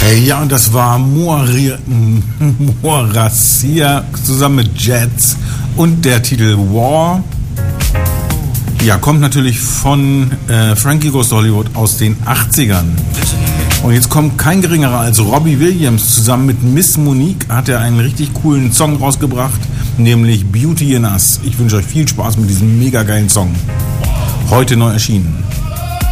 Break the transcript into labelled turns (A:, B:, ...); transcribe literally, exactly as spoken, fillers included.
A: Ja, und das war Morrissey zusammen mit Jets und der Titel War. Ja, kommt natürlich von äh, Frankie Goes to Hollywood aus den achtzigern. Und jetzt kommt kein geringerer als Robbie Williams. Zusammen mit Miss Monique hat er einen richtig coolen Song rausgebracht, nämlich Beauty in Us. Ich wünsche euch viel Spaß mit diesem mega geilen Song. Heute neu erschienen.